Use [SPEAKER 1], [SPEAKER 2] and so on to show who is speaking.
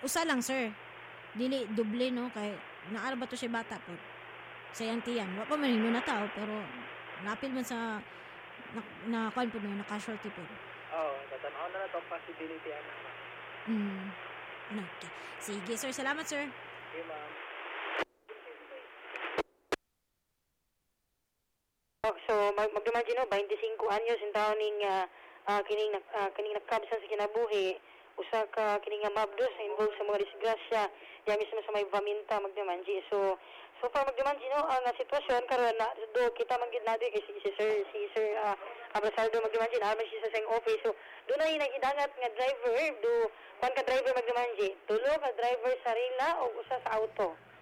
[SPEAKER 1] Usa lang sir. Dili doble no kay naara ba to siya bata po. Sayang tiyan. Wa pa man hino na tao pero napil man sa kuan po no, na casualty po.
[SPEAKER 2] Tatanaw na to possibility ana.
[SPEAKER 1] Okay. Sige sir, salamat sir.
[SPEAKER 2] Okay, ma'am.
[SPEAKER 3] So, mag-imagine no, 25 anyos in taon ning kining nakabsan sa kinabuhi, usa ka kining mabdos na involved sa mga disgrasya, ya mismo sa may paminta magdimanji. So far magdimanji no, ang sitwasyon karon na do kita manggid natin kay si Sir Abrasaldo magdimanji na siya sa same office. So do na nagidangat nga driver, do kwan ka driver magdimanji, tulo ka driver sa rila o usa sa auto.